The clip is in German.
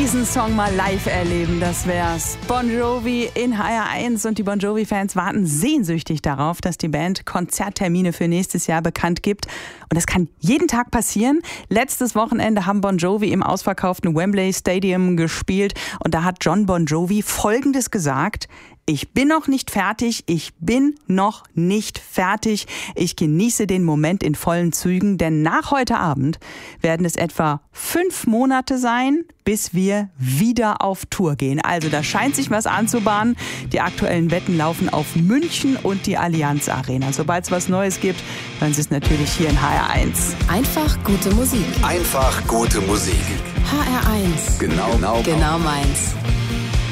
diesen Song mal live erleben, das wär's. Bon Jovi in HR1 und die Bon Jovi-Fans warten sehnsüchtig darauf, dass die Band Konzerttermine für nächstes Jahr bekannt gibt. Und das kann jeden Tag passieren. Letztes Wochenende haben Bon Jovi im ausverkauften Wembley Stadium gespielt und da hat John Bon Jovi Folgendes gesagt: Ich bin noch nicht fertig, ich genieße den Moment in vollen Zügen, denn nach heute Abend werden es etwa 5 Monate sein, bis wir wieder auf Tour gehen. Also da scheint sich was anzubahnen. Die aktuellen Wetten laufen auf München und die Allianz Arena. Sobald es was Neues gibt, hören Sie es natürlich hier in HR1. Einfach gute Musik. Einfach gute Musik. HR1. Genau meins.